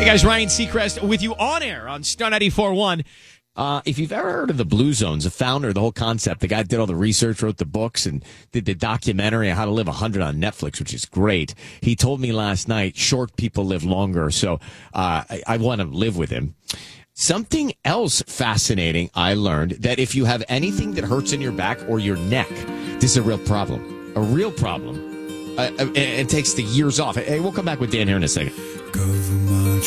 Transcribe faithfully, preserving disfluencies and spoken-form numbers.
Hey guys, Ryan Seacrest with you on air on Star ninety-four point one. Uh, if you've ever heard of the Blue Zones, the founder, the whole concept, the guy did all the research, wrote the books, and did the documentary on How to Live one hundred on Netflix, which is great. He told me last night, short people live longer, so uh, I, I want to live with him. Something else fascinating I learned, that if you have anything that hurts in your back or your neck, this is a real problem. A real problem. Uh, it, it takes the years off. Hey, we'll come back with Dan here in a second. Government.